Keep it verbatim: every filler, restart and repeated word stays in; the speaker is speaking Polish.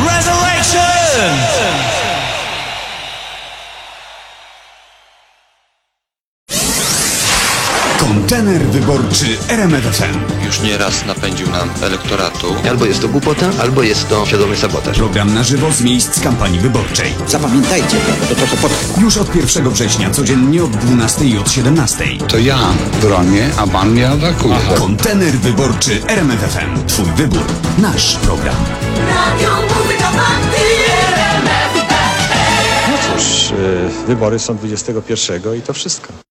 Resurrection! Kontener wyborczy R M F F M. Już nieraz napędził nam elektoratu. Albo jest to głupota, albo jest to świadomy sabotaż. Program na żywo z miejsc kampanii wyborczej. Zapamiętajcie, bo to trochę potrwa. Już od pierwszego września, codziennie od dwunastej i od siedemnastej. To ja bronię, a pan mnie atakuje. Kontener wyborczy R M F F M. Twój wybór, nasz program. Radio Muzyka Bandy R M F F M. Cóż, wybory są dwudziestego pierwszego i to wszystko.